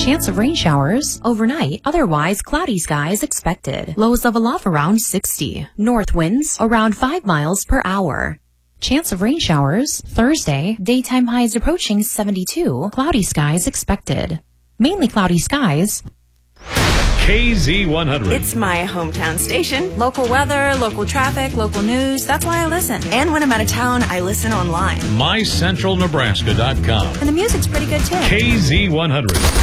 Chance of rain showers overnight, otherwise cloudy skies expected. Lows level off around 60. North winds around 5 miles per hour. Chance of rain showers Thursday, daytime highs approaching 72. Cloudy skies expected. Mainly cloudy skies. KZ100. It's my hometown station. Local weather, local traffic, local news. That's why I listen. And when I'm out of town, I listen online. MyCentralNebraska.com. And the music's pretty good too. KZ100.